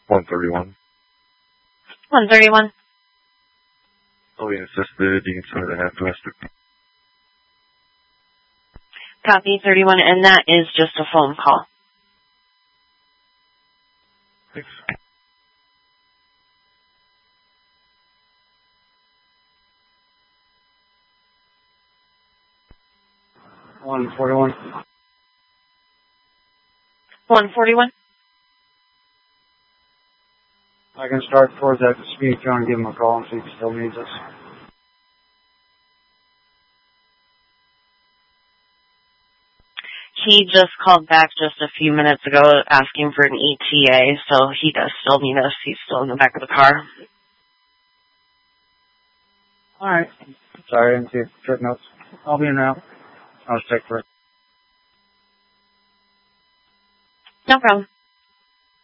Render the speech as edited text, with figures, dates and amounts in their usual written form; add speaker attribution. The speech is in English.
Speaker 1: 131.
Speaker 2: 131.
Speaker 1: I'll be assisted. You can send it to half domestic.
Speaker 2: Copy 31, and that is just a phone call.
Speaker 1: Thanks.
Speaker 3: 141.
Speaker 2: 141.
Speaker 3: I can start towards that speed if you want to give him a call and see if he still needs us.
Speaker 2: He just called back just a few minutes ago asking for an ETA, so he does still need us. He's still in the back of the car.
Speaker 3: Alright. Sorry, I didn't see it. Trip notes. I'll be in now. I'll just check for it.
Speaker 2: No problem.